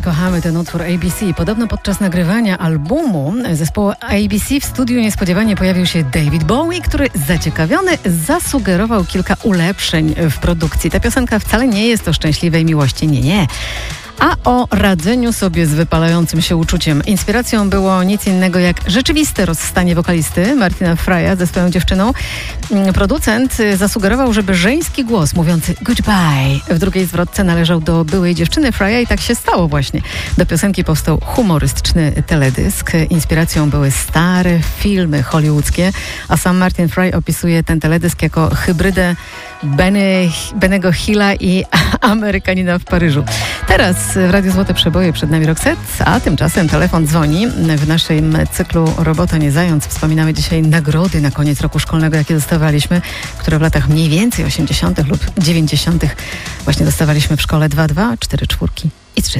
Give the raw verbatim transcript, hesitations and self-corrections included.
kochamy ten utwór A B C. Podobno podczas nagrywania albumu zespołu A B C w studiu niespodziewanie pojawił się David Bowie, który zaciekawiony zasugerował kilka ulepszeń w produkcji. Ta piosenka wcale nie jest o szczęśliwej miłości, nie, nie. A o radzeniu sobie z wypalającym się uczuciem. Inspiracją było nic innego jak rzeczywiste rozstanie wokalisty Martina Frya ze swoją dziewczyną. Producent zasugerował, żeby żeński głos mówiący goodbye w drugiej zwrotce należał do byłej dziewczyny Frya i tak się stało właśnie. Do piosenki powstał humorystyczny teledysk. Inspiracją były stare filmy hollywoodzkie, a sam Martin Fry opisuje ten teledysk jako hybrydę Benny, Bennego Hilla i Amerykanina w Paryżu. Teraz w Radiu Złote Przeboje przed nami Roxette, a tymczasem telefon dzwoni. W naszym cyklu Robota nie zając wspominamy dzisiaj nagrody na koniec roku szkolnego, jakie dostawaliśmy, które w latach mniej więcej osiemdziesiątych lub dziewięćdziesiątych właśnie dostawaliśmy w szkole. Dwa dwa cztery czwórki.